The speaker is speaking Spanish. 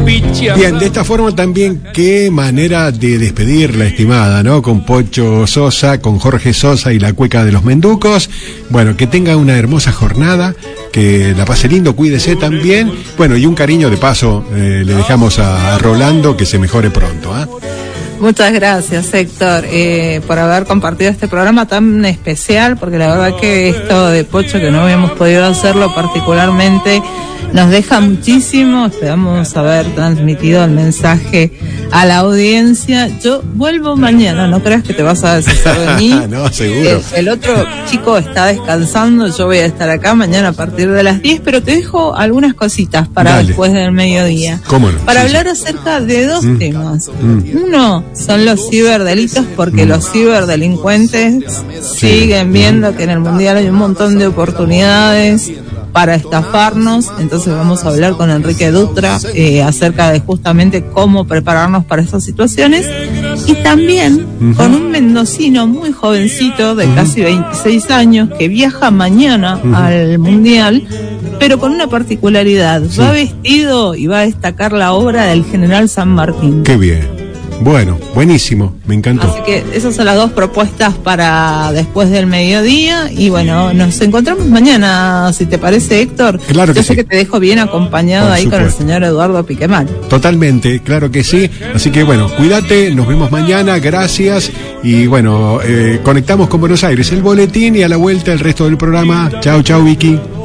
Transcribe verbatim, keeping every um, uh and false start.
Bien, de esta forma también, qué manera de despedir la estimada, ¿no? Con Pocho Sosa, con Jorge Sosa y la Cueca de los Menducos. Bueno, que tenga una hermosa jornada, que la pase lindo, cuídese también. Bueno, y un cariño de paso eh, le dejamos a, a Rolando, que se mejore pronto, ¿ah? ¿eh? Muchas gracias, Héctor, eh, por haber compartido este programa tan especial, porque la verdad que esto de Pocho, que no habíamos podido hacerlo particularmente, nos deja muchísimo. Esperamos haber transmitido el mensaje a la audiencia. Yo vuelvo mañana, no creas que te vas a deshacer de mí. No, seguro. El, el otro chico está descansando, yo voy a estar acá mañana a partir de las diez, pero te dejo algunas cositas para Dale. Después del mediodía. ¿Cómo no? Para sí, hablar sí. acerca de dos mm. temas. Mm. Uno son los ciberdelitos, porque mm. los ciberdelincuentes sí. siguen viendo mm. que en el mundial hay un montón de oportunidades para estafarnos. Entonces vamos a hablar con Enrique Dutra eh, acerca de justamente cómo prepararnos para estas situaciones, y también uh-huh. con un mendocino muy jovencito de uh-huh. casi veintiséis años que viaja mañana uh-huh. al mundial, pero con una particularidad, sí. va vestido y va a destacar la obra del general San Martín. Qué bien. Bueno, buenísimo, me encantó. Así que esas son las dos propuestas para después del mediodía. Y bueno, nos encontramos mañana, si te parece, Héctor. Claro que Yo sé sí. que te dejo bien acompañado Por ahí supuesto. Con el señor Eduardo Piquemal. Totalmente, claro que sí. Así que bueno, cuídate, nos vemos mañana, gracias. Y bueno, eh, conectamos con Buenos Aires, el boletín, y a la vuelta el resto del programa. Chau, chau, Vicky.